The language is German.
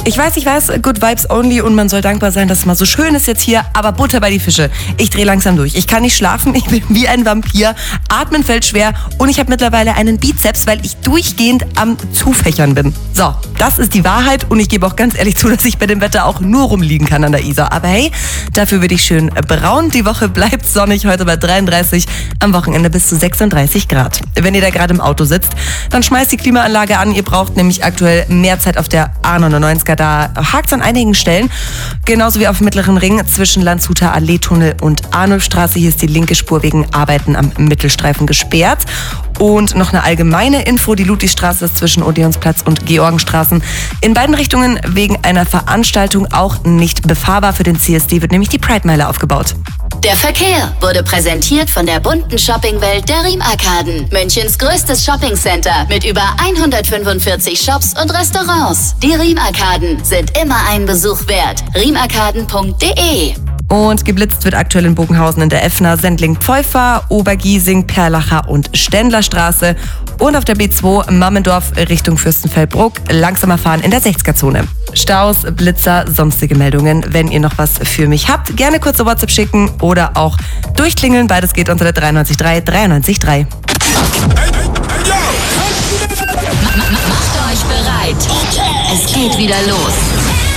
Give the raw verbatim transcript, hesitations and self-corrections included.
Ich weiß, ich weiß, good vibes only und man soll dankbar sein, dass es mal so schön ist jetzt hier, aber Butter bei die Fische. Ich drehe langsam durch. Ich kann nicht schlafen, ich bin wie ein Vampir, atmen fällt schwer und ich habe mittlerweile einen Bizeps, weil ich durchgehend am Zufächern bin. So, das ist die Wahrheit und ich gebe auch ganz ehrlich zu, dass ich bei dem Wetter auch nur rumliegen kann an der Isar. Aber hey, dafür bin ich schön braun. Die Woche bleibt sonnig, heute bei dreiunddreißig, am Wochenende bis zu sechsunddreißig Grad. Wenn ihr da gerade im Auto sitzt, dann schmeißt die Klimaanlage an. Ihr braucht nämlich aktuell mehr Zeit auf der A neunundneunziger. Da hakt es an einigen Stellen. Genauso wie auf dem Mittleren Ring zwischen Landshuter Allee-Tunnel und Arnulfstraße. Hier ist die linke Spur wegen Arbeiten am Mittelstreifen gesperrt. Und noch eine allgemeine Info, die Ludwigstraße ist zwischen Odeonsplatz und Georgenstraßen in beiden Richtungen wegen einer Veranstaltung auch nicht befahrbar. Für den C S D wird nämlich die Pride-Meile aufgebaut. Der Verkehr wurde präsentiert von der bunten Shoppingwelt der Riem-Arkaden. Münchens größtes Shoppingcenter mit über hundertfünfundvierzig Shops und Restaurants. Die Riem-Arkaden sind immer einen Besuch wert. riemarkaden punkt de. Und geblitzt wird aktuell in Bogenhausen in der Effner, Sendling-Pfeufer, Obergiesing, Perlacher und Ständlerstraße. Und auf der B zwei Mammendorf Richtung Fürstenfeldbruck langsamer fahren in der sechziger-Zone. Staus, Blitzer, sonstige Meldungen. Wenn ihr noch was für mich habt, gerne kurze WhatsApp schicken oder auch durchklingeln. Beides geht unter der dreiundneunzig drei dreiundneunzig drei. Macht euch bereit. Es geht wieder los.